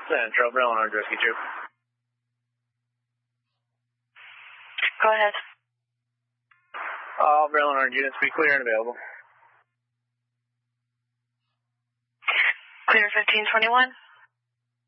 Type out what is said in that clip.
Central, Brillon Orange Rescue 2. Go ahead. All Brillon Orange units be clear and available. Clear 1521.